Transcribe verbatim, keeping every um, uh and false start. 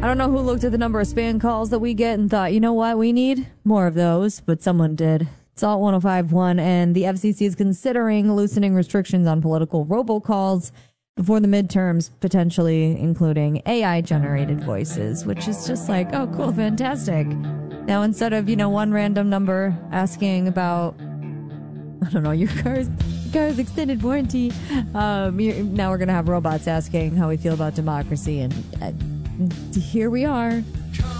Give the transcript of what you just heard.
I don't know who looked at the number of spam calls that we get and thought, you know what, we need more of those, but someone did. Salt one oh five point one, and the F C C is considering loosening restrictions on political robocalls before the midterms, potentially including A I-generated voices, which is just like, oh, cool, fantastic. Now, instead of, you know, one random number asking about, I don't know, your car's, car's extended warranty, um, now we're going to have robots asking how we feel about democracy, and uh, here we are.